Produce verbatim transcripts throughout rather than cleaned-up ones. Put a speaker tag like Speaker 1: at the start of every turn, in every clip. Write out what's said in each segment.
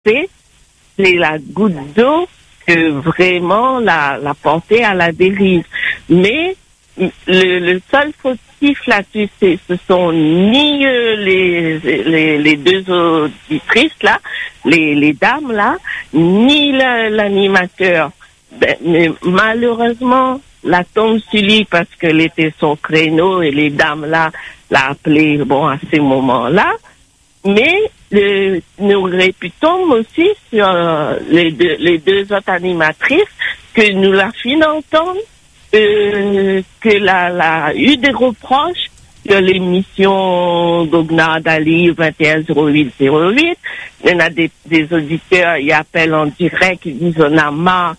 Speaker 1: fait, c'est la goutte d'eau que vraiment la, la portée à la dérive. Mais le, le seul fautif là-dessus, c'est, ce sont ni euh, les, les, les deux auditrices là, les, les dames là, ni la, l'animateur. Ben, mais malheureusement, la tombe Sully, parce qu'elle était son créneau et les dames là l'a appelé bon à ces moments-là. Mais euh, nous réputons aussi sur euh, les, deux, les deux autres animatrices que nous la fin entendre euh, que la, la eu des reproches sur l'émission Gogna Dali vingt et un zéro huit zéro huit. Il y en a des, des auditeurs, ils appellent en direct, ils disent on a marre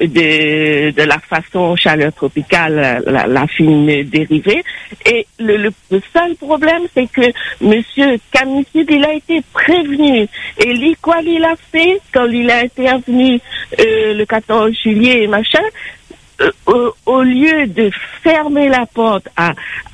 Speaker 1: de de la façon chaleur tropicale, la, la fine dérivée. Et le, le, le seul problème, c'est que Monsieur Camisud, il a été prévenu. Et lui, quoi il a fait quand il a été revenu euh, le quatorze juillet, machin, euh, au, au lieu de fermer la porte à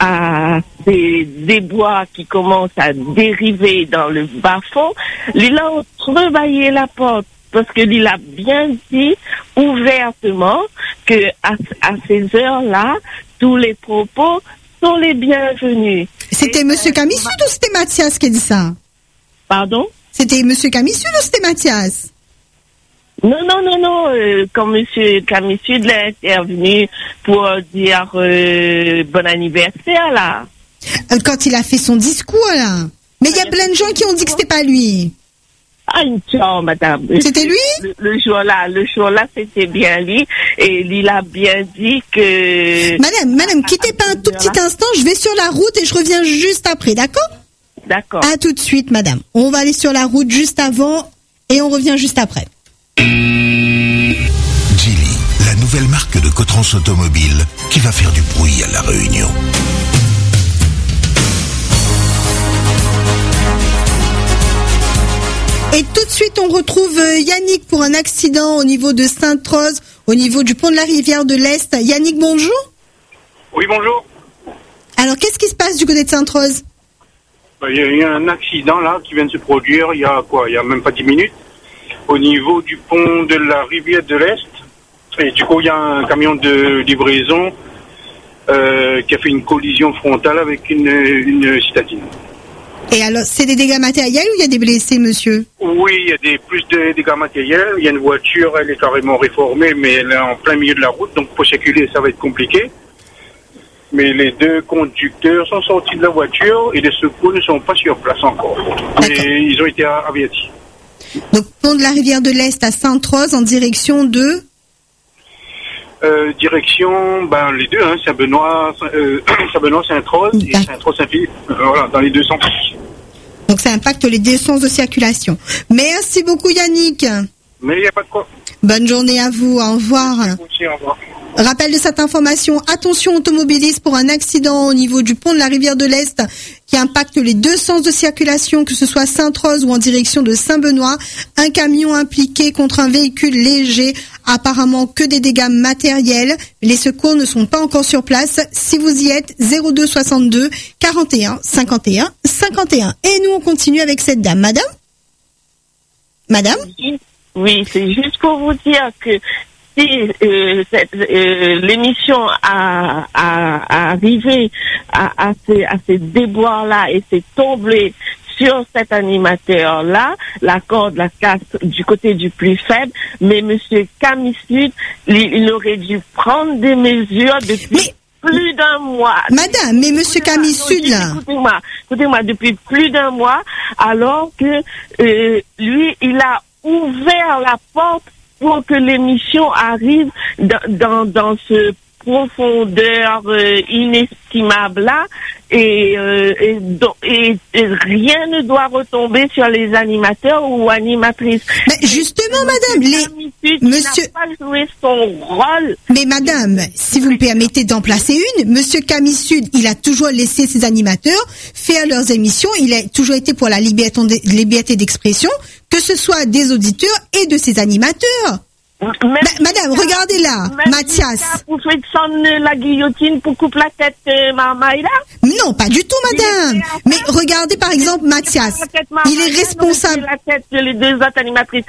Speaker 1: à des débois qui commencent à dériver dans le bas-fond, il a entrebâillé la porte. Parce qu'il a bien dit ouvertement que à, à ces heures-là, tous les propos sont les bienvenus.
Speaker 2: C'était Et Monsieur Camisud euh, ou c'était Mathias qui a dit ça?
Speaker 1: Pardon?
Speaker 2: C'était Monsieur Camisud ou c'était Mathias?
Speaker 1: Non, non, non, non. Euh, quand Monsieur Camisud est intervenu pour dire euh, bon anniversaire, là.
Speaker 2: Quand il a fait son discours, là. Mais il y a plein de gens qui ont dit que c'était pas lui.
Speaker 1: Ah, ciao, madame.
Speaker 2: C'était lui?
Speaker 1: Le, le jour-là, le jour-là, c'était bien lui. Et il a bien dit que...
Speaker 2: Madame, madame, quittez pas un tout petit instant. Je vais sur la route et je reviens juste après, d'accord?
Speaker 1: D'accord.
Speaker 2: À tout de suite, madame. On va aller sur la route juste avant et on revient juste après.
Speaker 3: Geely, la nouvelle marque de Cotrans Automobile qui va faire du bruit à La Réunion.
Speaker 2: Et tout de suite, on retrouve Yannick pour un accident au niveau de Sainte-Rose, au niveau du pont de la rivière de l'Est. Yannick, bonjour.
Speaker 4: Oui, bonjour.
Speaker 2: Alors, qu'est-ce qui se passe du côté de Sainte-Rose?
Speaker 4: Il y a eu un accident là qui vient de se produire il y a quoi? Il y a même pas dix minutes au niveau du pont de la rivière de l'Est. Et du coup, il y a un camion de livraison euh, qui a fait une collision frontale avec une, une citadine.
Speaker 2: Et alors, c'est des dégâts matériels ou il y a des blessés, monsieur?
Speaker 4: Oui, il y a des, plus de dégâts matériels. Il y a une voiture, elle est carrément réformée, mais elle est en plein milieu de la route, donc pour circuler, ça va être compliqué. Mais les deux conducteurs sont sortis de la voiture et les secours ne sont pas sur place encore. Mais ils ont été avertis.
Speaker 2: Donc, pont de la rivière de l'Est à Sainte-Rose en direction de...
Speaker 4: Euh, direction, ben, les deux, hein, Saint-Benoît, euh, Saint-Benoît, Sainte-Rose et Sainte-Rose, Saint-Philippe. Euh, voilà, dans les deux sens.
Speaker 2: Donc, ça impacte les deux sens de circulation. Merci beaucoup, Yannick.
Speaker 4: Mais il n'y a pas de quoi.
Speaker 2: Bonne journée à vous. Au revoir.
Speaker 4: Aussi, au revoir.
Speaker 2: Rappel de cette information, attention automobilistes pour un accident au niveau du pont de la rivière de l'Est qui impacte les deux sens de circulation, que ce soit Sainte-Rose ou en direction de Saint-Benoît. Un camion impliqué contre un véhicule léger, apparemment que des dégâts matériels. Les secours ne sont pas encore sur place. Si vous y êtes, zéro deux soixante-deux quarante et un cinquante et un cinquante et un. Et nous, on continue avec cette dame. Madame? Madame?
Speaker 1: Oui, c'est juste pour vous dire que si euh, cette, euh, l'émission a, a, a arrivé à, à ces, à ces déboires-là et s'est tombée sur cet animateur-là, la corde la casse du côté du plus faible, mais Monsieur Camisud, il, il aurait dû prendre des mesures depuis mais, plus d'un mois.
Speaker 2: Madame, mais Monsieur Camisud, là...
Speaker 1: Écoutez-moi, écoutez-moi, depuis plus d'un mois, alors que euh, lui, il a ouvert la porte pour que l'émission arrive dans, dans, dans ce profondeur euh, inestimable là et, euh, et, et, et rien ne doit retomber sur les animateurs ou animatrices.
Speaker 2: Mais justement, madame, les monsieur
Speaker 1: n'a pas joué son rôle.
Speaker 2: Mais madame, si vous me permettez d'en placer une, Monsieur Camisud, il a toujours laissé ses animateurs faire leurs émissions, il a toujours été pour la liberté, liberté d'expression, que ce soit des auditeurs et de ses animateurs.
Speaker 1: Même
Speaker 2: Bah, madame, regardez là,
Speaker 1: même
Speaker 2: Mathias.
Speaker 1: si vous faites sonner la guillotine pour couper la tête de ma Maïla.
Speaker 2: Non, pas du tout, madame. Mais regardez par exemple Mathias. Il est responsable.
Speaker 1: La tête, les deux autres animatrices.